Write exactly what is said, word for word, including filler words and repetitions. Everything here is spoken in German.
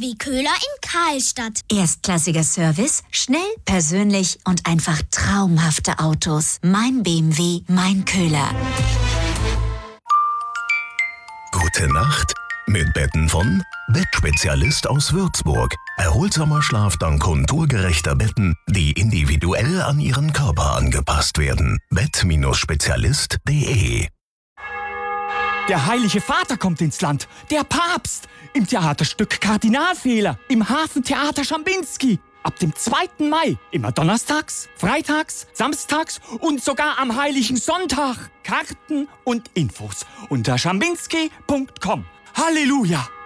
W Köhler in Karlstadt. Erstklassiger Service, schnell, persönlich und einfach traumhafte Autos. Mein B M W, mein Köhler. Gute Nacht mit Betten von Bettspezialist aus Würzburg. Erholsamer Schlaf dank konturgerechter Betten, die individuell an Ihren Körper angepasst werden. bett Spezialist punkt de. Der Heilige Vater kommt ins Land, der Papst, im Theaterstück Kardinalfehler, im Hafentheater Schambinski. Ab dem zweiten Mai, immer donnerstags, freitags, samstags und sogar am Heiligen Sonntag. Karten und Infos unter schambinski punkt com. Halleluja!